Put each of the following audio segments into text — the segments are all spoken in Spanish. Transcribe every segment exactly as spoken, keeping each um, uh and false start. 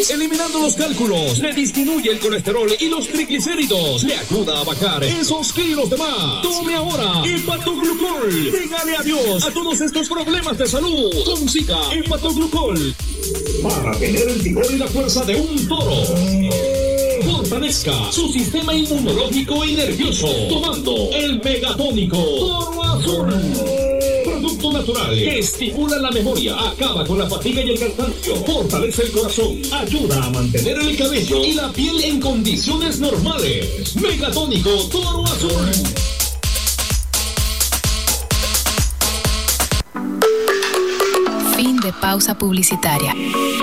Eliminando los cálculos, le disminuye el colesterol y los triglicéridos, le ayuda a bajar esos kilos de más. Tome ahora Hepatoglucol. Dígale adiós a todos estos problemas de salud. Consiga Hepatoglucol para tener el vigor y la fuerza de un toro. Fortalezca su sistema inmunológico y nervioso tomando el Megatónico Toro Azul. Producto natural que estimula la memoria, acaba con la fatiga y el cansancio, fortalece el corazón, ayuda a mantener el cabello y la piel en condiciones normales. Megatónico Toro Azul. Fin de pausa publicitaria.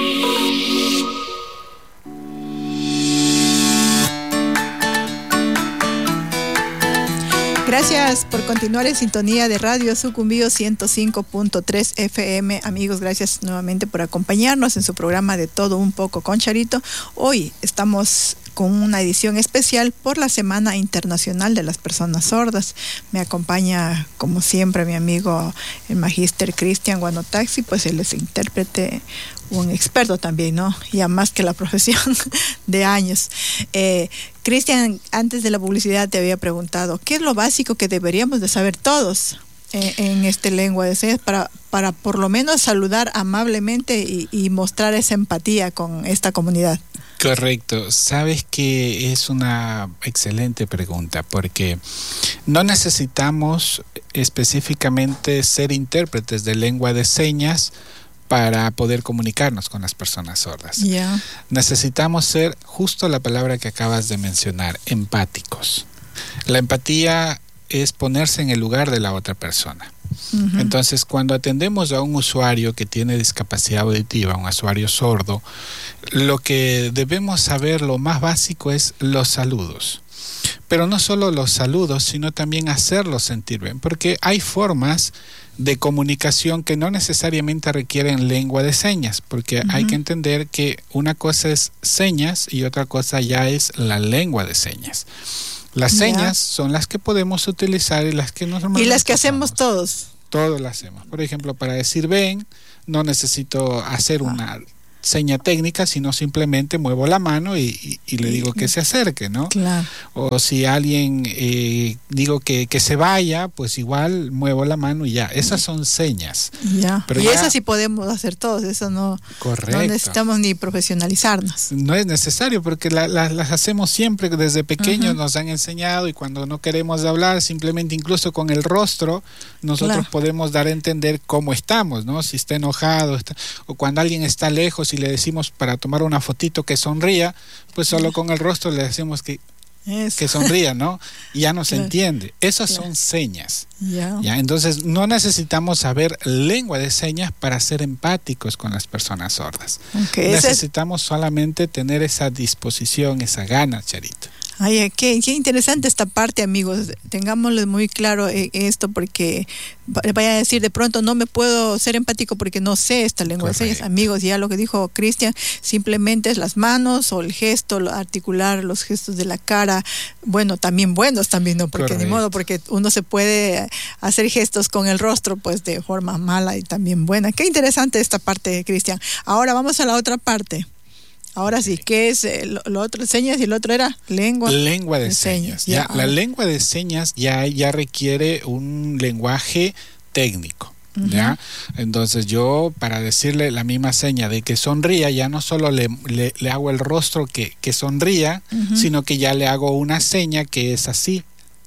Gracias por continuar en sintonía de Radio Sucumbíos ciento cinco punto tres F M. Amigos, gracias nuevamente por acompañarnos en su programa de Todo Un Poco con Charito. Hoy estamos con una edición especial por la Semana Internacional de las Personas Sordas. Me acompaña, como siempre, mi amigo el magíster Cristian Guanotaxi, pues él es intérprete, un experto también, ¿no? Ya más que la profesión de años. Eh, Cristian, antes de la publicidad te había preguntado, ¿qué es lo básico que deberíamos de saber todos en, en esta lengua de señas para, para por lo menos saludar amablemente y, y mostrar esa empatía con esta comunidad? Correcto. Sabes que es una excelente pregunta porque no necesitamos específicamente ser intérpretes de lengua de señas para poder comunicarnos con las personas sordas. Yeah. Necesitamos ser, justo la palabra que acabas de mencionar, empáticos. La empatía es ponerse en el lugar de la otra persona. Uh-huh. Entonces, cuando atendemos a un usuario que tiene discapacidad auditiva, un usuario sordo, lo que debemos saber, lo más básico, es los saludos. Pero no solo los saludos, sino también hacerlos sentir bien, porque hay formas de comunicación que no necesariamente requieren lengua de señas, porque uh-huh. hay que entender que una cosa es señas y otra cosa ya es la lengua de señas. Las yeah. señas son las que podemos utilizar y las que normalmente y las que hacemos usamos. todos. Todos las hacemos. Por ejemplo, para decir ven, no necesito hacer ah. una seña técnica, sino simplemente muevo la mano y, y, y le digo que se acerque, ¿no? Claro. O si alguien eh, digo que, que se vaya, pues igual muevo la mano y ya. Esas son señas. Ya. Pero y ya, esas sí podemos hacer todos, eso no, no necesitamos ni profesionalizarnos. No es necesario porque la, la, las hacemos siempre desde pequeños, uh-huh. nos han enseñado, y cuando no queremos hablar, simplemente incluso con el rostro, nosotros claro. podemos dar a entender cómo estamos, ¿no? Si está enojado, está, o cuando alguien está lejos y le decimos para tomar una fotito que sonría, pues solo con el rostro le decimos que, que sonría, ¿no? Y ya nos claro. entiende. Esas claro. son señas. Yeah. ¿Ya? Entonces no necesitamos saber lengua de señas para ser empáticos con las personas sordas. Okay. Necesitamos es... solamente tener esa disposición, esa gana, Charito. Ay, qué, qué interesante esta parte, amigos. Tengámoslo muy claro eh, esto, porque vaya a decir de pronto no me puedo ser empático porque no sé esta lengua Correcto. de señas. Amigos, ya lo que dijo Cristian, simplemente es las manos o el gesto, lo, articular los gestos de la cara. Bueno, también buenos también, ¿no? Porque Correcto. ni modo, porque uno se puede hacer gestos con el rostro pues de forma mala y también buena. Qué interesante esta parte, Cristian. Ahora vamos a la otra parte. Ahora sí, ¿qué es eh, lo, lo otro? Señas y el otro era lengua. Lengua de, de señas. señas. Ya, ya. La lengua de señas ya, ya requiere un lenguaje técnico. Uh-huh. ¿Ya? Entonces yo, para decirle la misma seña de que sonría, ya no solo le, le, le hago el rostro que, que sonría, uh-huh. sino que ya le hago una seña que es así.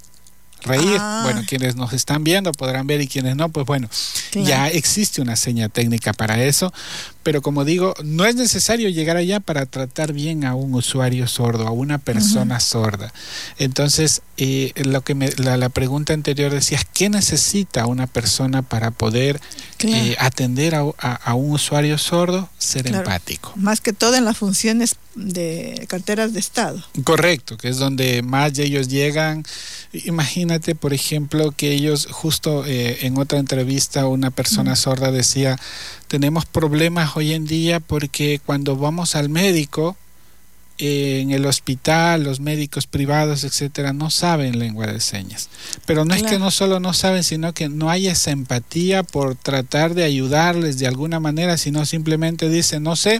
Reír, ah. bueno, quienes nos están viendo podrán ver y quienes no, pues bueno, claro. ya existe una seña técnica para eso, pero como digo, no es necesario llegar allá para tratar bien a un usuario sordo, a una persona uh-huh. sorda. Entonces, eh, lo que me, la, la pregunta anterior decía, ¿qué necesita una persona para poder claro. eh, atender a, a, a un usuario sordo? Ser claro. empático. Más que todo en las funciones de carteras de Estado. Correcto, que es donde más de ellos llegan. Imagínate, por ejemplo, que ellos justo eh, en otra entrevista una persona uh-huh. sorda decía, tenemos problemas hoy en día porque cuando vamos al médico, eh, en el hospital, los médicos privados, etcétera, no saben lengua de señas. Pero no claro. es que no solo no saben, sino que no hay esa empatía por tratar de ayudarles de alguna manera, sino simplemente dicen, no sé,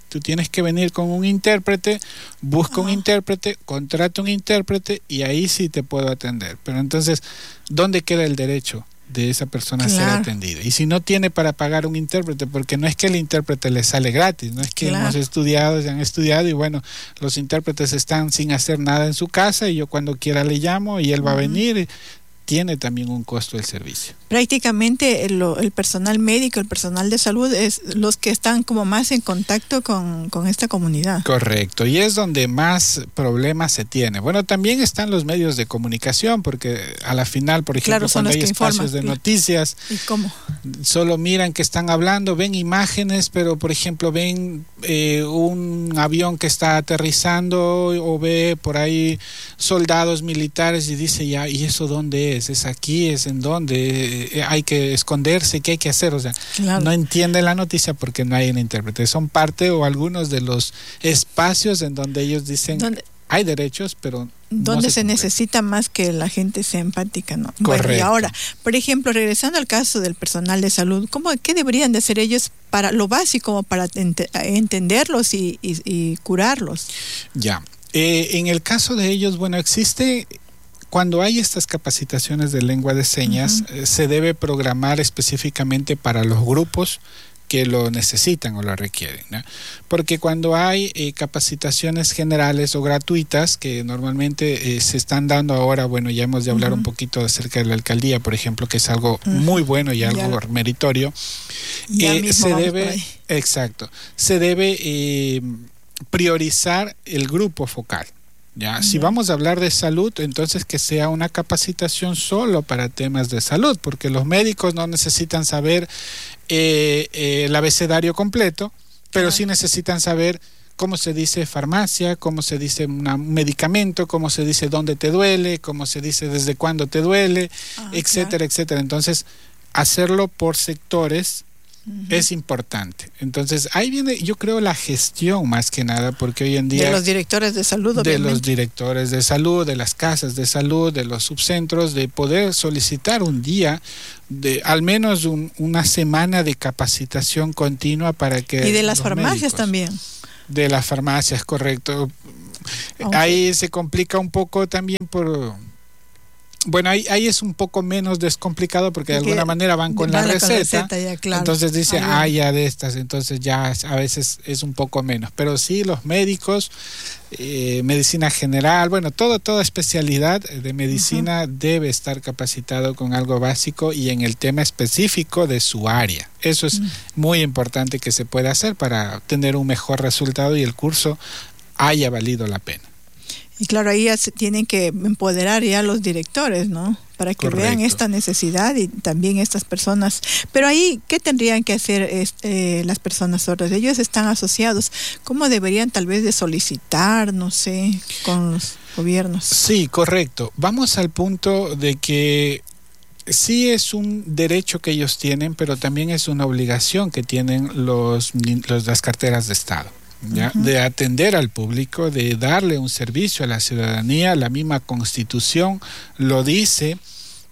Tú tienes que venir con un intérprete, busca un Ah. intérprete, contrata un intérprete y ahí sí te puedo atender. Pero entonces, ¿dónde queda el derecho de esa persona a ser Claro. atendida? Y si no tiene para pagar un intérprete, porque no es que el intérprete le sale gratis, no es que Claro. hemos estudiado, se han estudiado y bueno, los intérpretes están sin hacer nada en su casa y yo cuando quiera le llamo y él va a venir. Y tiene también un costo el servicio. Prácticamente el, el personal médico, el personal de salud es los que están como más en contacto con, con esta comunidad. Correcto, y es donde más problemas se tiene. Bueno, también están los medios de comunicación, porque a la final, por ejemplo, Claro, son cuando los hay que espacios informan, de claro. noticias, ¿Y cómo? solo miran que están hablando, ven imágenes, pero por ejemplo ven eh, un avión que está aterrizando o ve por ahí soldados militares y dice ya, ¿y eso dónde es? ¿Es aquí? ¿Es en dónde? Eh, ¿Hay que esconderse? ¿Qué hay que hacer? O sea, Claro. no entiende la noticia porque no hay un intérprete. Son parte o algunos de los espacios en donde ellos dicen ¿Dónde, hay derechos, pero donde no se, se cumplen. necesita más que la gente sea empática, ¿no? Correcto. Bueno, y ahora, por ejemplo, regresando al caso del personal de salud, ¿cómo, ¿qué deberían de hacer ellos para lo básico, como para ent- entenderlos y, y, y curarlos? Ya. Eh, en el caso de ellos, bueno, existe... Cuando hay estas capacitaciones de lengua de señas, uh-huh. eh, se debe programar específicamente para los grupos que lo necesitan o lo requieren, ¿no? Porque cuando hay eh, capacitaciones generales o gratuitas, que normalmente eh, se están dando ahora, bueno, ya hemos de hablar uh-huh. un poquito acerca de la alcaldía, por ejemplo, que es algo uh-huh. muy bueno y algo ya. meritorio, ya eh, se debe, exacto, se debe eh, priorizar el grupo focal. Ya, si vamos a hablar de salud, entonces que sea una capacitación solo para temas de salud, porque los médicos no necesitan saber eh, eh, el abecedario completo, pero claro. sí necesitan saber cómo se dice farmacia, cómo se dice una, un medicamento, cómo se dice dónde te duele, cómo se dice desde cuándo te duele, ah, etcétera, claro. etcétera. Entonces, hacerlo por sectores Uh-huh. es importante. Entonces, ahí viene, yo creo, la gestión más que nada, porque hoy en día... De los directores de salud, De obviamente. los directores de salud, de las casas de salud, de los subcentros, de poder solicitar un día, de al menos un, una semana de capacitación continua para que... Y de las farmacias médicos, también. De las farmacias, correcto. Okay. Ahí se complica un poco también por... Bueno, ahí, ahí es un poco menos descomplicado porque de alguna manera van con la receta, con receta ya, claro. Entonces dice, ah, ya de estas, entonces ya a veces es un poco menos, pero sí los médicos, eh, medicina general, bueno, todo, toda especialidad de medicina uh-huh. debe estar capacitado con algo básico y en el tema específico de su área. Eso es uh-huh. muy importante que se pueda hacer para tener un mejor resultado y el curso haya valido la pena. Y claro, ahí ya se tienen que empoderar ya los directores, ¿no? Para que Correcto. vean esta necesidad y también estas personas. Pero ahí, ¿qué tendrían que hacer este, las personas sordas? Ellos están asociados. ¿Cómo deberían tal vez de solicitar, no sé, con los gobiernos? Sí, correcto. Vamos al punto de que sí es un derecho que ellos tienen, pero también es una obligación que tienen los, los las carteras de Estado. ¿Ya? Uh-huh. De atender al público, de darle un servicio a la ciudadanía. La misma Constitución lo dice,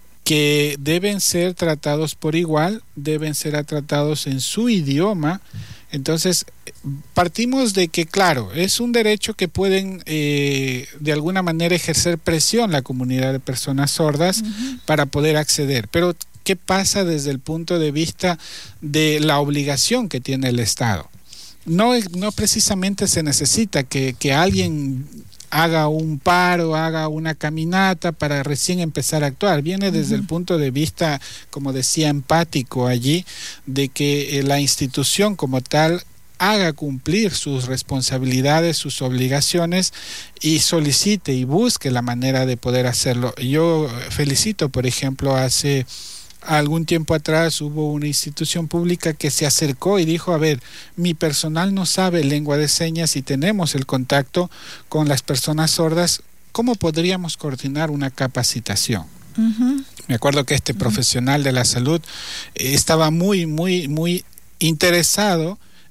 que deben ser tratados por igual, deben ser tratados en su idioma. Entonces, partimos de que, claro, es un derecho que pueden eh, de alguna manera ejercer presión la comunidad de personas sordas uh-huh. para poder acceder, pero ¿qué pasa desde el punto de vista de la obligación que tiene el Estado? No, no precisamente se necesita que, que alguien haga un paro, haga una caminata para recién empezar a actuar. Viene desde uh-huh. el punto de vista, como decía, empático allí, de que la institución como tal haga cumplir sus responsabilidades, sus obligaciones y solicite y busque la manera de poder hacerlo. Yo felicito, por ejemplo, hace... algún tiempo atrás hubo una institución pública que se acercó y dijo, a ver, mi personal no sabe lengua de señas y tenemos el contacto con las personas sordas, ¿cómo podríamos coordinar una capacitación? Uh-huh. Me acuerdo que este uh-huh. profesional de la salud eh, estaba muy, muy, muy interesado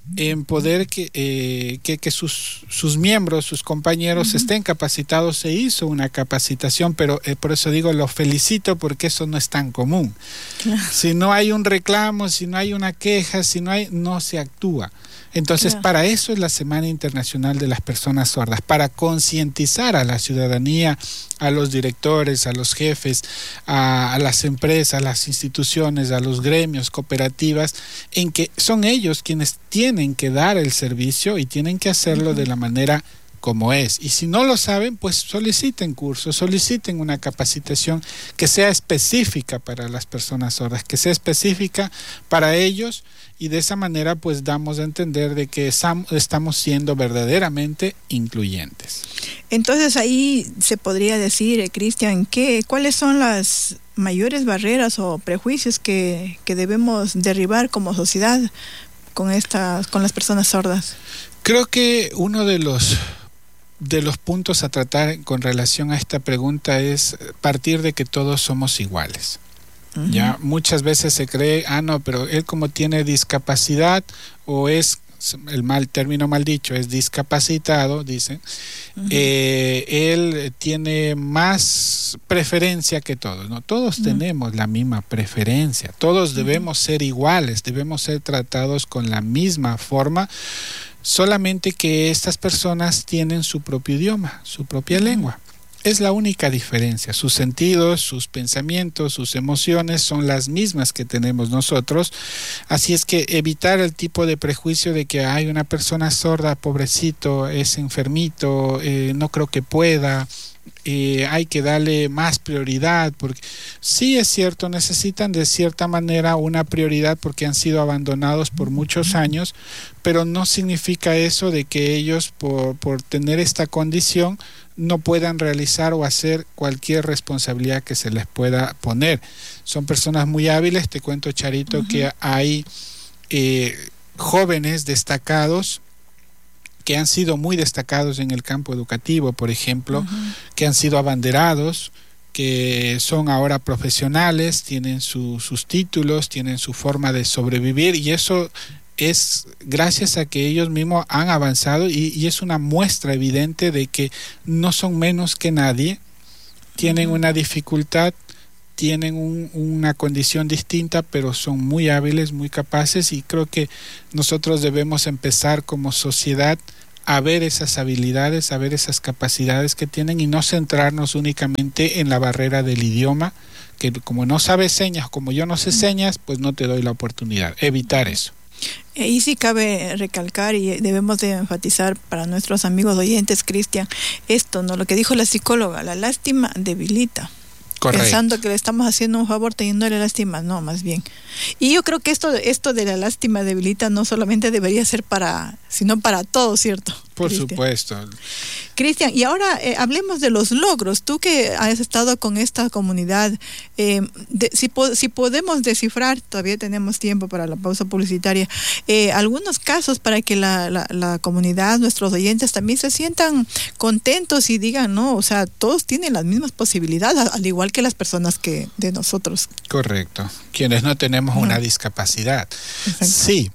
en poder que, eh, que, que sus, sus miembros, sus compañeros uh-huh. estén capacitados. Se hizo una capacitación, pero eh, por eso digo, lo felicito porque eso no es tan común. Claro. Si no hay un reclamo, si no hay una queja, si no hay, no se actúa. Entonces, claro. para eso es la Semana Internacional de las Personas Sordas, para concientizar a la ciudadanía, a los directores, a los jefes, a, a las empresas, a las instituciones, a los gremios, cooperativas, en que son ellos quienes tienen que dar el servicio y tienen que hacerlo uh-huh. de la manera como es. Y si no lo saben, pues soliciten cursos, soliciten una capacitación que sea específica para las personas sordas, que sea específica para ellos, y de esa manera pues damos a entender de que estamos siendo verdaderamente incluyentes. Entonces ahí se podría decir, eh, Cristian, ¿qué, ¿cuáles son las mayores barreras o prejuicios que, que debemos derribar como sociedad con estas, con las personas sordas? Creo que uno de los de los puntos a tratar con relación a esta pregunta es partir de que todos somos iguales. Uh-huh. Ya muchas veces se cree, ah no, pero él como tiene discapacidad o es, el mal término mal dicho, es discapacitado, dicen, uh-huh. eh, él tiene más preferencia que todos. No, todos uh-huh. tenemos la misma preferencia, todos uh-huh. debemos ser iguales, debemos ser tratados con la misma forma. Solamente que estas personas tienen su propio idioma, su propia lengua. Es la única diferencia. Sus sentidos, sus pensamientos, sus emociones son las mismas que tenemos nosotros. Así es que evitar el tipo de prejuicio de que hay una persona sorda, pobrecito, es enfermito, eh, no creo que pueda. Eh, hay que darle más prioridad, porque sí es cierto, necesitan de cierta manera una prioridad porque han sido abandonados por muchos años, pero no significa eso de que ellos por, por tener esta condición no puedan realizar o hacer cualquier responsabilidad que se les pueda poner. Son personas muy hábiles. Te cuento, Charito, uh-huh. que hay eh, jóvenes destacados que han sido muy destacados en el campo educativo, por ejemplo, uh-huh. que han sido abanderados, que son ahora profesionales, tienen su, sus títulos, tienen su forma de sobrevivir, y eso es gracias a que ellos mismos han avanzado, y, y es una muestra evidente de que no son menos que nadie, tienen uh-huh. una dificultad, tienen un, una condición distinta, pero son muy hábiles, muy capaces, y creo que nosotros debemos empezar como sociedad a ver esas habilidades, a ver esas capacidades que tienen y no centrarnos únicamente en la barrera del idioma, que como no sabes señas, como yo no sé señas, pues no te doy la oportunidad. Evitar eso. Y sí cabe recalcar y debemos de enfatizar para nuestros amigos oyentes, Cristian, esto, ¿no? Lo que dijo la psicóloga, la lástima debilita. Correcto. Pensando que le estamos haciendo un favor teniéndole lástima, no, más bien. Y yo creo que esto, esto de la lástima debilita no solamente debería ser para, sino para todos, ¿cierto? Por Cristian. supuesto. Cristian, y ahora eh, hablemos de los logros. Tú que has estado con esta comunidad, eh, de, si, po si podemos descifrar, todavía tenemos tiempo para la pausa publicitaria, eh, algunos casos para que la, la, la comunidad, nuestros oyentes también se sientan contentos y digan, no, o sea, todos tienen las mismas posibilidades, al igual que las personas que de nosotros. Correcto, quienes no tenemos no. una discapacidad. Exacto. Sí.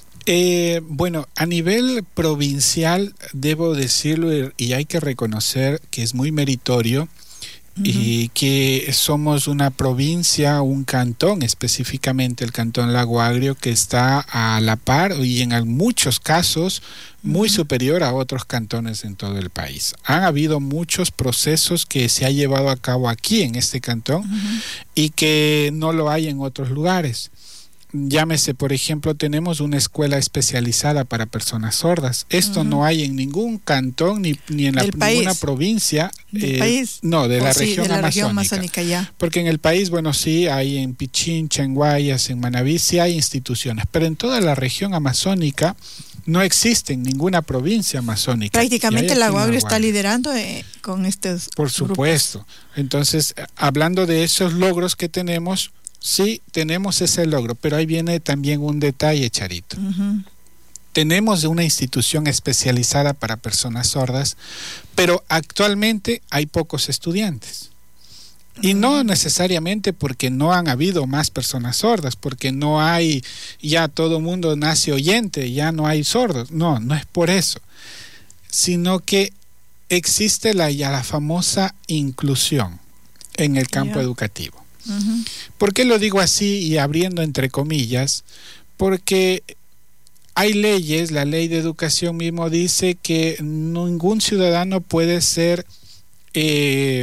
Eh, bueno, a nivel provincial debo decirlo y hay que reconocer que es muy meritorio uh-huh. y que somos una provincia, un cantón, específicamente el Cantón Lago Agrio, que está a la par y en muchos casos muy uh-huh. superior a otros cantones en todo el país. Han habido muchos procesos que se ha llevado a cabo aquí en este cantón uh-huh. y que no lo hay en otros lugares. Llámese, por ejemplo, tenemos una escuela especializada para personas sordas. Esto uh-huh. no hay en ningún cantón ni, ni en la, ninguna provincia. ¿Del eh, país? No, de, oh, la, sí, región de la amazónica. región amazónica ya. Porque en el país, bueno, sí, hay en Pichincha, en Guayas, en Manabí, sí hay instituciones, pero en toda la región amazónica no existe en ninguna provincia amazónica. Prácticamente el Lago Agrio está liderando eh, con estos Por supuesto. Grupos. Entonces, hablando de esos logros que tenemos, sí, tenemos ese logro, pero ahí viene también un detalle, Charito. Uh-huh. Tenemos una institución especializada para personas sordas, pero actualmente hay pocos estudiantes. Y no necesariamente porque no han habido más personas sordas, porque no hay, ya todo mundo nace oyente, ya no hay sordos. No, no es por eso, sino que existe la, ya la famosa inclusión en el campo yeah. educativo. Uh-huh. ¿Por qué lo digo así y abriendo entre comillas? Porque hay leyes, la ley de educación mismo dice que ningún ciudadano puede ser... Eh,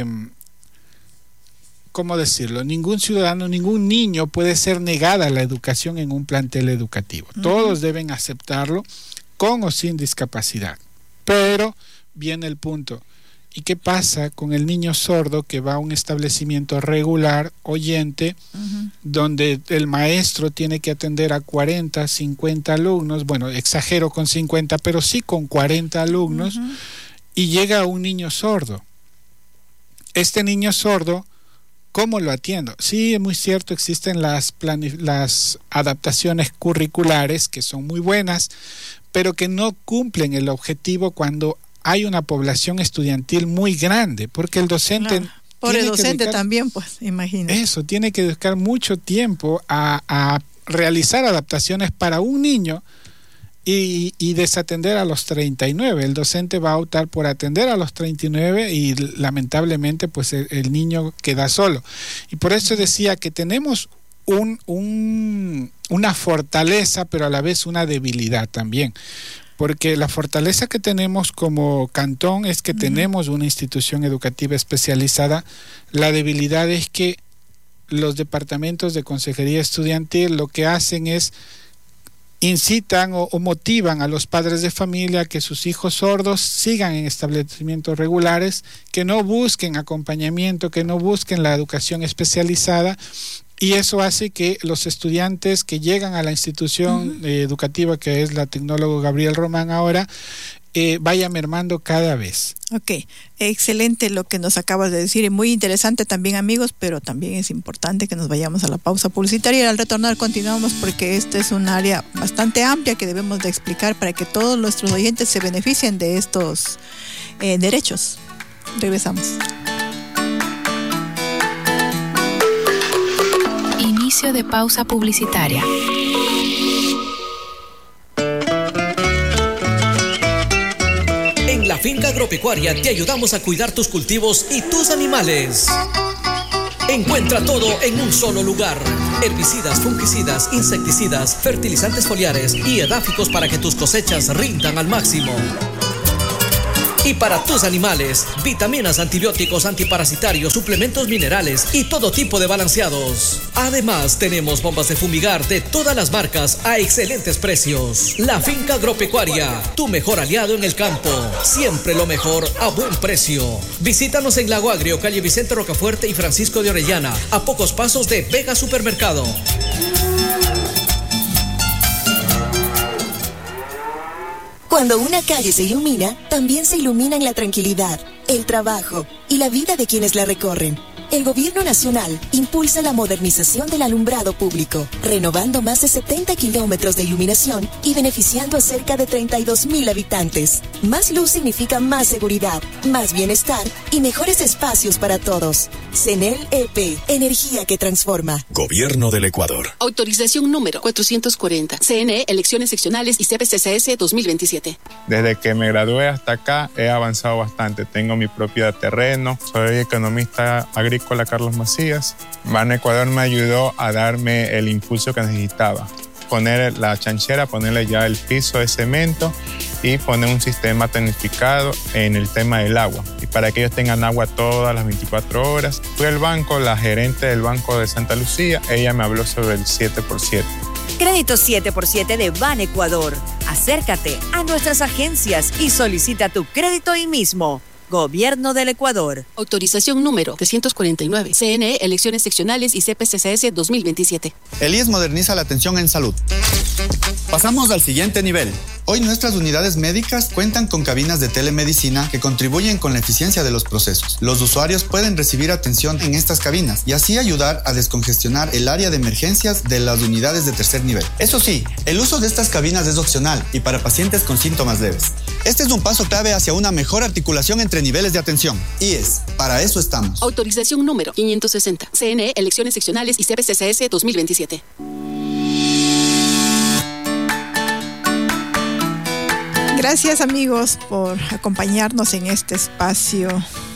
¿Cómo decirlo? Ningún ciudadano, ningún niño puede ser negada la educación en un plantel educativo. Uh-huh. Todos deben aceptarlo, con o sin discapacidad. Pero viene el punto. ¿Y qué pasa con el niño sordo que va a un establecimiento regular, oyente, uh-huh. donde el maestro tiene que atender a cuarenta, cincuenta alumnos? Bueno, exagero con cincuenta, pero sí con cuarenta alumnos, uh-huh. y llega un niño sordo. Este niño sordo, ¿cómo lo atiendo? Sí, es muy cierto, existen las, plani- las adaptaciones curriculares que son muy buenas, pero que no cumplen el objetivo cuando hay una población estudiantil muy grande, porque el docente... Claro. Por el docente dedicar, también, pues, imagino. Eso, tiene que dedicar mucho tiempo a, a realizar adaptaciones para un niño y, y desatender a los treinta y nueve. El docente va a optar por atender a los treinta y nueve y lamentablemente pues el, el niño queda solo. Y por eso decía que tenemos un, un, una fortaleza, pero a la vez una debilidad también. Porque la fortaleza que tenemos como cantón es que uh-huh. tenemos una institución educativa especializada. La debilidad es que los departamentos de consejería estudiantil lo que hacen es incitan o, o motivan a los padres de familia que sus hijos sordos sigan en establecimientos regulares, que no busquen acompañamiento, que no busquen la educación especializada, y eso hace que los estudiantes que llegan a la institución uh-huh. eh, educativa que es la Tecnólogo Gabriel Román ahora, eh, vaya mermando cada vez. Ok, excelente lo que nos acabas de decir y muy interesante también, amigos, pero también es importante que nos vayamos a la pausa publicitaria y al retornar continuamos porque este es un área bastante amplia que debemos de explicar para que todos nuestros oyentes se beneficien de estos eh, derechos. Regresamos. Inicio de pausa publicitaria. En la Finca Agropecuaria te ayudamos a cuidar tus cultivos y tus animales. Encuentra todo en un solo lugar. Herbicidas, fungicidas, insecticidas, fertilizantes foliares y edáficos para que tus cosechas rindan al máximo. Y para tus animales, vitaminas, antibióticos, antiparasitarios, suplementos minerales y todo tipo de balanceados. Además, tenemos bombas de fumigar de todas las marcas a excelentes precios. La Finca Agropecuaria, tu mejor aliado en el campo. Siempre lo mejor a buen precio. Visítanos en Lago Agrio, calle Vicente Rocafuerte y Francisco de Orellana, a pocos pasos de Vega Supermercado. Cuando una calle se ilumina, también se iluminan la tranquilidad, el trabajo y la vida de quienes la recorren. El Gobierno Nacional impulsa la modernización del alumbrado público, renovando más de setenta kilómetros de iluminación y beneficiando a cerca de treinta y dos mil habitantes. Más luz significa más seguridad, más bienestar y mejores espacios para todos. CENEL E P, energía que transforma. Gobierno del Ecuador. Autorización número cuatrocientos cuarenta. C N E, elecciones seccionales y C P C C S dos mil veintisiete. Desde que me gradué hasta acá he avanzado bastante. Tengo mi propio terreno, soy economista agrícola Carlos Macías. Banecuador me ayudó a darme el impulso que necesitaba. Poner la chanchera, ponerle ya el piso de cemento y poner un sistema tecnificado en el tema del agua. Y para que ellos tengan agua todas las veinticuatro horas. Fui al banco, la gerente del Banco de Santa Lucía, ella me habló sobre el siete por siete. Crédito siete por siete de Banecuador. Acércate a nuestras agencias y solicita tu crédito hoy mismo. Gobierno del Ecuador. Autorización número trescientos cuarenta y nueve. C N E, elecciones seccionales y C P C C S dos mil veintisiete. El I E S moderniza la atención en salud. Pasamos al siguiente nivel. Hoy nuestras unidades médicas cuentan con cabinas de telemedicina que contribuyen con la eficiencia de los procesos. Los usuarios pueden recibir atención en estas cabinas y así ayudar a descongestionar el área de emergencias de las unidades de tercer nivel. Eso sí, el uso de estas cabinas es opcional y para pacientes con síntomas leves. Este es un paso clave hacia una mejor articulación entre niveles de atención. I E S, para eso estamos. Autorización número quinientos sesenta. C N E, elecciones seccionales y C P C C S dos mil veintisiete. Gracias, amigos, por acompañarnos en este espacio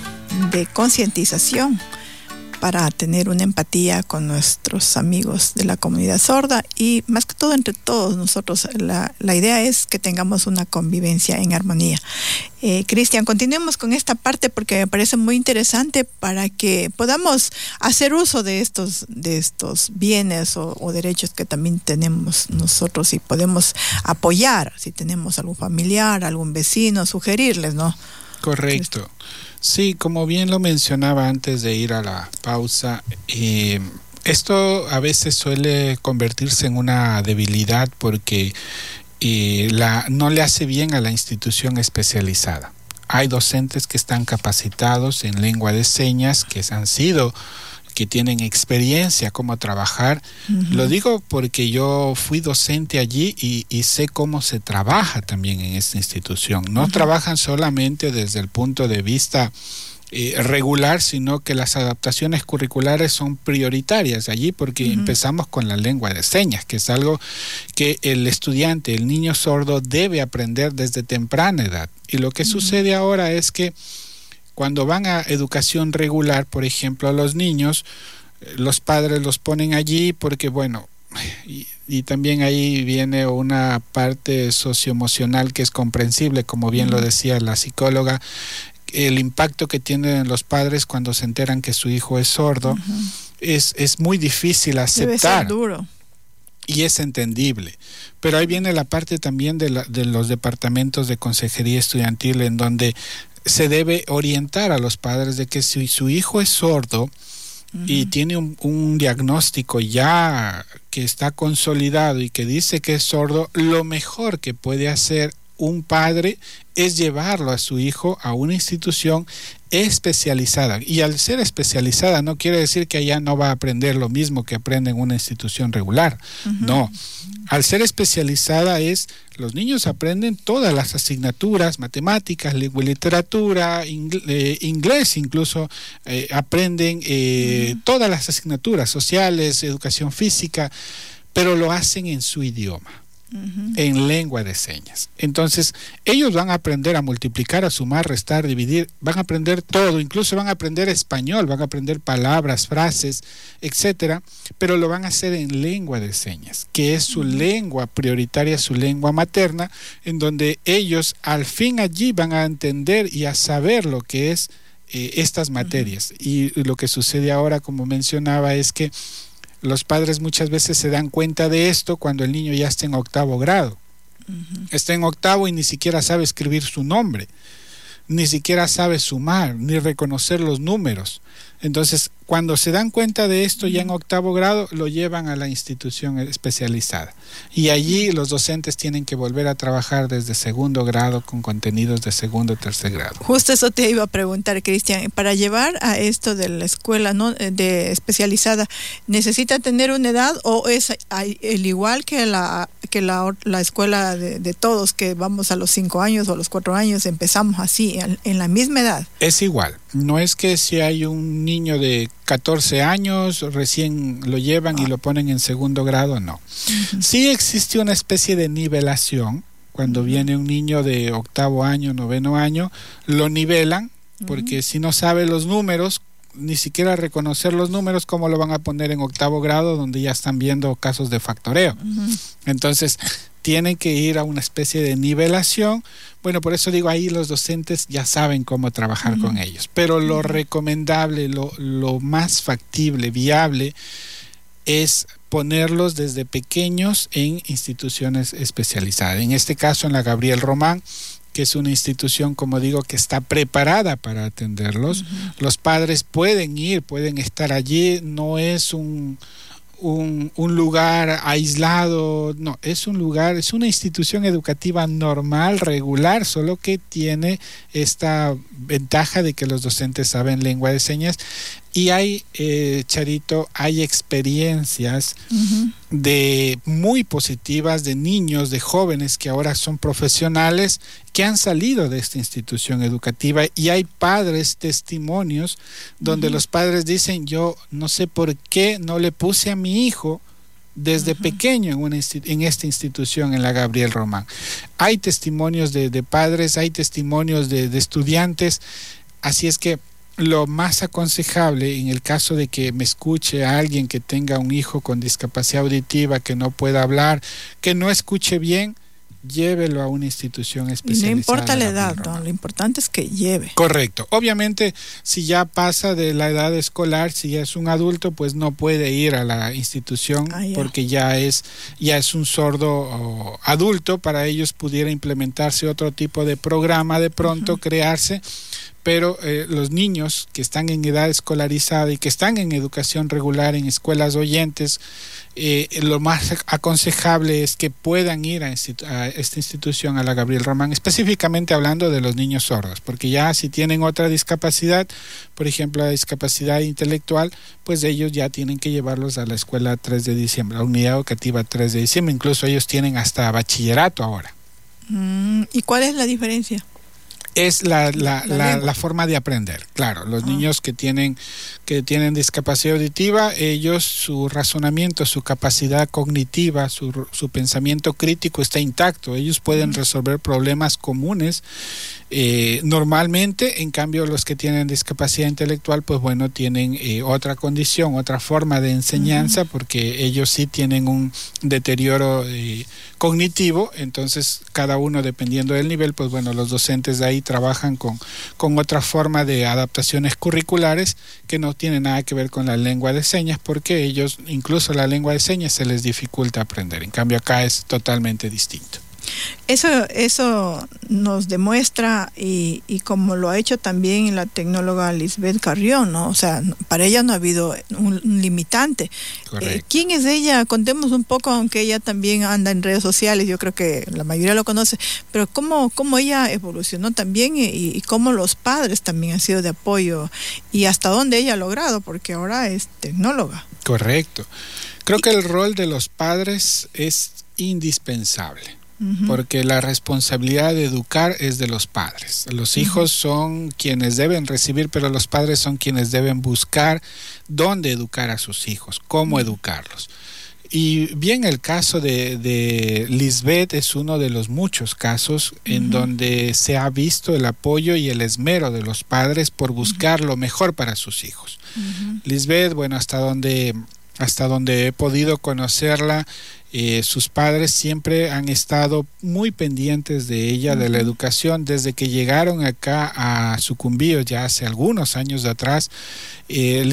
de concientización para tener una empatía con nuestros amigos de la comunidad sorda y más que todo entre todos nosotros. La, la idea es que tengamos una convivencia en armonía. Eh, Cristian, continuemos con esta parte porque me parece muy interesante para que podamos hacer uso de estos, de estos bienes o, o derechos que también tenemos nosotros y podemos apoyar si tenemos algún familiar, algún vecino, sugerirles, ¿no? Correcto. Sí, como bien lo mencionaba antes de ir a la pausa, eh, esto a veces suele convertirse en una debilidad porque eh, la, no le hace bien a la institución especializada. Hay docentes que están capacitados en lengua de señas, que han sido, que tienen experiencia cómo trabajar. Uh-huh. Lo digo porque yo fui docente allí y, y sé cómo se trabaja también en esta institución. No uh-huh. trabajan solamente desde el punto de vista eh, regular, sino que las adaptaciones curriculares son prioritarias allí porque uh-huh. empezamos con la lengua de señas, que es algo que el estudiante, el niño sordo debe aprender desde temprana edad. Y lo que uh-huh. sucede ahora es que cuando van a educación regular, por ejemplo, a los niños, los padres los ponen allí porque, bueno, y, y también ahí viene una parte socioemocional que es comprensible, como bien uh-huh. lo decía la psicóloga, el impacto que tienen los padres cuando se enteran que su hijo es sordo, uh-huh. es, es muy difícil aceptar. Debe ser duro. Y es entendible. Pero ahí viene la parte también de, la, de los departamentos de consejería estudiantil en donde se debe orientar a los padres de que si su hijo es sordo uh-huh. y tiene un, un diagnóstico ya que está consolidado y que dice que es sordo, lo mejor que puede hacer un padre es llevarlo a su hijo a una institución especializada. Y al ser especializada no quiere decir que allá no va a aprender lo mismo que aprende en una institución regular. Uh-huh. No. Al ser especializada es, los niños aprenden todas las asignaturas, matemáticas, lengua y literatura, ingl- eh, inglés incluso, eh, aprenden eh, uh-huh. todas las asignaturas sociales, educación física, pero lo hacen en su idioma. Uh-huh. En lengua de señas. Entonces ellos van a aprender a multiplicar, a sumar, restar, dividir, van a aprender todo, incluso van a aprender español, van a aprender palabras, frases, etcétera, pero lo van a hacer en lengua de señas, que es su uh-huh. lengua prioritaria, su lengua materna, en donde ellos al fin allí van a entender y a saber lo que es eh, estas materias. Uh-huh. y, y lo que sucede ahora, como mencionaba, es que los padres muchas veces se dan cuenta de esto cuando el niño ya está en octavo grado. Uh-huh. Está en octavo y ni siquiera sabe escribir su nombre, ni siquiera sabe sumar, ni reconocer los números. Entonces, cuando se dan cuenta de esto ya en octavo grado, lo llevan a la institución especializada. Y allí los docentes tienen que volver a trabajar desde segundo grado con contenidos de segundo o tercer grado. Justo eso te iba a preguntar, Cristian. Para llevar a esto de la escuela no de especializada, ¿necesita tener una edad o es el igual que la que la, la escuela de, de todos, que vamos a los cinco años o a los cuatro años, empezamos así, en, en la misma edad? Es igual. No es que si hay un niño de catorce años, recién lo llevan ah. y lo ponen en segundo grado, no. Uh-huh. Sí existe una especie de nivelación. Cuando uh-huh. viene un niño de octavo año, noveno año, lo nivelan, porque uh-huh. si no sabe los números, ni siquiera reconocer los números, ¿cómo lo van a poner en octavo grado donde ya están viendo casos de factoreo? Uh-huh. Entonces, tienen que ir a una especie de nivelación. Bueno, por eso digo, ahí los docentes ya saben cómo trabajar uh-huh. con ellos. Pero lo recomendable, lo, lo más factible, viable, es ponerlos desde pequeños en instituciones especializadas. En este caso, en la Gabriel Román, que es una institución, como digo, que está preparada para atenderlos. Uh-huh. Los padres pueden ir, pueden estar allí, no es un, un, un lugar aislado, no, es un lugar, es una institución educativa normal, regular, solo que tiene esta ventaja de que los docentes saben lengua de señas Y hay, eh, Charito, hay experiencias uh-huh. de muy positivas de niños, de jóvenes que ahora son profesionales, que han salido de esta institución educativa, y hay padres, testimonios, donde uh-huh. los padres dicen, yo no sé por qué no le puse a mi hijo desde uh-huh. pequeño en, una insti- en esta institución, en la Gabriel Román. Hay testimonios de, de padres, hay testimonios de, de estudiantes, así es que lo más aconsejable en el caso de que me escuche a alguien que tenga un hijo con discapacidad auditiva, que no pueda hablar, que no escuche bien, llévelo a una institución especializada. Y no importa la edad, ¿no? Lo importante es que lleve. Correcto. Obviamente, si ya pasa de la edad escolar, si ya es un adulto, pues no puede ir a la institución ah, ya. porque ya es, ya es un sordo oh, adulto. Para ellos pudiera implementarse otro tipo de programa de pronto, uh-huh. crearse. Pero eh, los niños que están en edad escolarizada y que están en educación regular en escuelas oyentes, eh, lo más aconsejable es que puedan ir a, institu- a esta institución, a la Gabriel Román, específicamente hablando de los niños sordos, porque ya si tienen otra discapacidad, por ejemplo la discapacidad intelectual, pues ellos ya tienen que llevarlos a la escuela tres de diciembre, la unidad educativa tres de diciembre, incluso ellos tienen hasta bachillerato ahora. Mm, ¿y cuál es la diferencia? Es la, la, la, la forma de aprender, claro. Los ah. niños que tienen, que tienen discapacidad auditiva, ellos, su razonamiento, su capacidad cognitiva, su, su pensamiento crítico está intacto. Ellos pueden uh-huh. resolver problemas comunes eh, normalmente. En cambio, los que tienen discapacidad intelectual, pues bueno, tienen eh, otra condición, otra forma de enseñanza, uh-huh. porque ellos sí tienen un deterioro eh, cognitivo. Entonces, cada uno, dependiendo del nivel, pues bueno, los docentes de ahí trabajan con, con otra forma de adaptaciones curriculares que no tienen nada que ver con la lengua de señas, porque ellos, incluso la lengua de señas, se les dificulta aprender. En cambio, acá es totalmente distinto. Eso, eso nos demuestra, y, y como lo ha hecho también la tecnóloga Lisbeth Carrión, ¿no? O sea, para ella no ha habido un, un limitante. Eh, ¿Quién es ella? Contemos un poco, aunque ella también anda en redes sociales, yo creo que la mayoría lo conoce, pero cómo, cómo ella evolucionó también, y, y cómo los padres también han sido de apoyo, y hasta dónde ella ha logrado, porque ahora es tecnóloga. Correcto. Creo que el rol de los padres es indispensable. Uh-huh. Porque la responsabilidad de educar es de los padres. Los hijos uh-huh. son quienes deben recibir, pero los padres son quienes deben buscar dónde educar a sus hijos, cómo uh-huh. educarlos. Y bien, el caso de, de Lisbeth es uno de los muchos casos uh-huh. en donde se ha visto el apoyo y el esmero de los padres por buscar uh-huh. lo mejor para sus hijos. Uh-huh. Lisbeth, bueno, hasta donde, hasta donde he podido conocerla, Eh, sus padres siempre han estado muy pendientes de ella, uh-huh. de la educación, desde que llegaron acá a Sucumbíos ya hace algunos años de atrás. Eh,